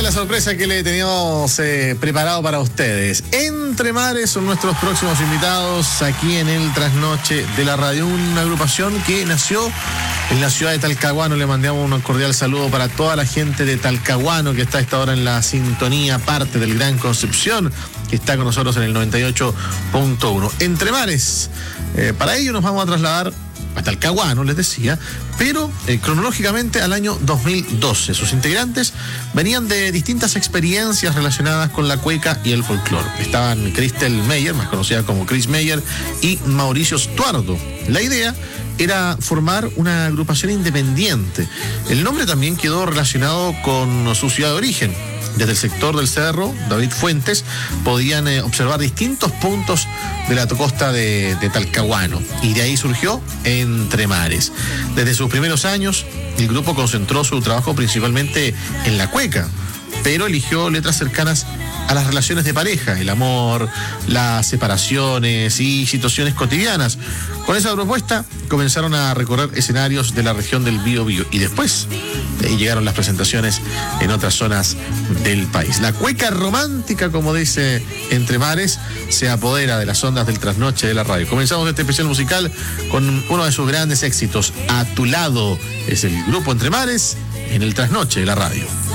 la sorpresa que le teníamos preparado para ustedes. Entre Mares son nuestros próximos invitados aquí en el Trasnoche de la Radio, una agrupación que nació en la ciudad de Talcahuano. Le mandamos un cordial saludo para toda la gente de Talcahuano que está a esta hora en la sintonía, parte del Gran Concepción, que está con nosotros en el 98.1. Entre Mares, para ello nos vamos a trasladar a Talcahuano, les decía, pero cronológicamente al año 2012. Sus integrantes venían de distintas experiencias relacionadas con la cueca y el folclore. Estaban Cristel Meyer, más conocida como Chris Meyer, y Mauricio Stuardo. La idea era formar una agrupación independiente. El nombre también quedó relacionado con su ciudad de origen. Desde el sector del Cerro, David Fuentes, podían observar distintos puntos de la costa de Talcahuano, y de ahí surgió Entre Mares. Desde sus primeros años, el grupo concentró su trabajo principalmente en la cueca, pero eligió letras cercanas a las relaciones de pareja, el amor, las separaciones y situaciones cotidianas. Con esa propuesta comenzaron a recorrer escenarios de la región del Biobío, y después de ahí llegaron las presentaciones en otras zonas del país. La cueca romántica, como dice Entre Mares, se apodera de las ondas del Trasnoche de la Radio. Comenzamos este especial musical con uno de sus grandes éxitos, A tu lado. Es el grupo Entre Mares en el Trasnoche de la Radio.